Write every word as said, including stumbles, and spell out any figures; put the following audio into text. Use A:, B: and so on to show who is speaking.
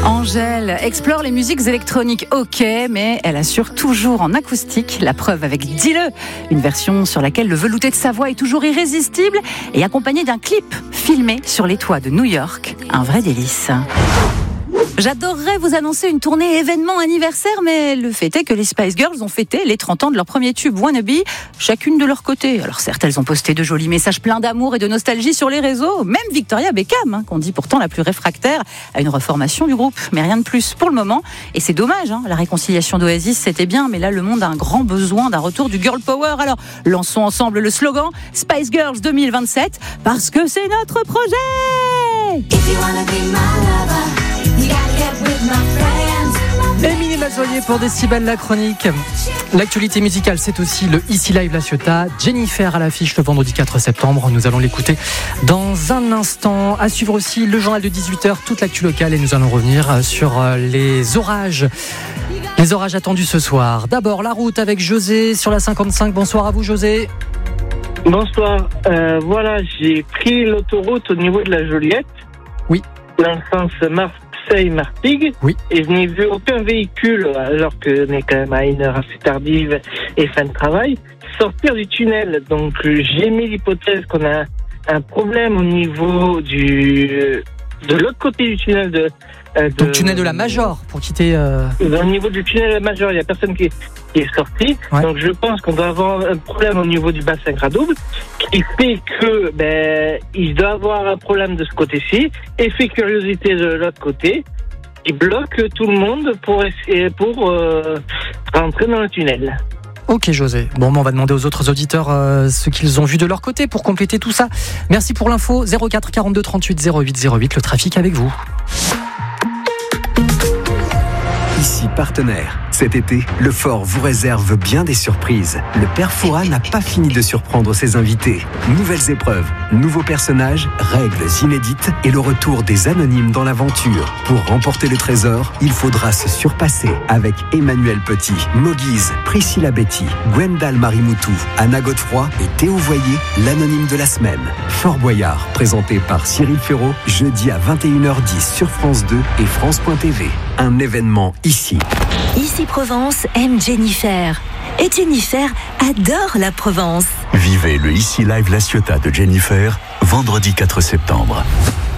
A: Angèle explore les musiques électroniques, ok, mais elle assure toujours en acoustique. La preuve avec Dis-le, une version sur laquelle le velouté de sa voix est toujours irrésistible et accompagné d'un clip filmé sur les toits de New York. Un vrai délice. J'adorerais vous annoncer une tournée événement anniversaire, mais le fait est que les Spice Girls ont fêté les trente ans de leur premier tube Wannabe, chacune de leur côté. Alors certes, elles ont posté de jolis messages pleins d'amour et de nostalgie sur les réseaux, même Victoria Beckham, hein, qu'on dit pourtant la plus réfractaire à une reformation du groupe, mais rien de plus pour le moment. Et c'est dommage, hein, la réconciliation d'Oasis c'était bien, mais là le monde a un grand besoin d'un retour du girl power. Alors lançons ensemble le slogan Spice Girls deux mille vingt-sept, parce que c'est notre projet. If you wanna be my lover,
B: Émilie Mazoyer pour Décibel la chronique. L'actualité musicale, c'est aussi le Ici Live La Ciotat. Jennifer à l'affiche le vendredi quatre septembre. Nous allons l'écouter dans un instant. À suivre aussi le journal de dix-huit heures, toute l'actu locale, et nous allons revenir sur les orages. Les orages attendus ce soir. D'abord, la route avec José sur la cinquante-cinq. Bonsoir à vous, José.
C: Bonsoir. Euh, voilà, j'ai pris l'autoroute au niveau de la Joliette.
B: Oui.
C: Dans le sens Marseille-Martigues.
B: Oui.
C: Et je n'ai vu aucun véhicule, alors qu'on est quand même à une heure assez tardive et fin de travail, sortir du tunnel. Donc j'ai mis l'hypothèse qu'on a un problème au niveau du de l'autre côté du tunnel de, euh, de
B: donc tunnel de la Major pour quitter. Euh...
C: Au niveau du tunnel de la Major, il n'y a personne qui est, qui est sorti.
B: Ouais.
C: Donc je pense qu'on doit avoir un problème au niveau du bassin Gradouble, qui fait que ben il doit avoir un problème de ce côté-ci, effet curiosité de l'autre côté, qui bloque tout le monde pour essayer pour euh, rentrer dans le tunnel.
B: Ok José, bon on va demander aux autres auditeurs euh, ce qu'ils ont vu de leur côté pour compléter tout ça. Merci pour l'info. Zéro quatre quarante-deux trente-huit zéro huit zéro huit, le trafic avec vous.
D: Ici partenaire. Cet été, le Fort vous réserve bien des surprises. Le Père Fouras n'a pas fini de surprendre ses invités. Nouvelles épreuves, nouveaux personnages, règles inédites et le retour des anonymes dans l'aventure. Pour remporter le trésor, il faudra se surpasser avec Emmanuel Petit, Moguise, Priscilla Betty, Gwendal Marimoutou, Anna Godefroy et Théo Voyer, l'anonyme de la semaine. Fort Boyard, présenté par Cyril Ferraud, jeudi à vingt et une heures dix sur France deux et France point T V. Un événement ici.
E: Ici Provence aime Jennifer. Et Jennifer adore la Provence.
F: Vivez le Ici Live La Ciotat de Jennifer, vendredi quatre septembre.